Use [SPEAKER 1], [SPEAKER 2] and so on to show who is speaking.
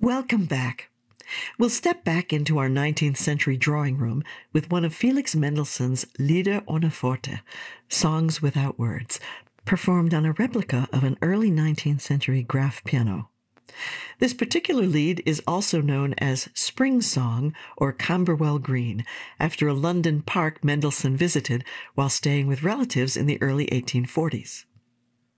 [SPEAKER 1] Welcome back. We'll step back into our 19th century drawing room with one of Felix Mendelssohn's Lieder ohne Worte, Songs Without Words, performed on a replica of an early 19th century Graf piano. This particular lead is also known as Spring Song or Camberwell Green, after a London park Mendelssohn visited while staying with relatives in the early 1840s.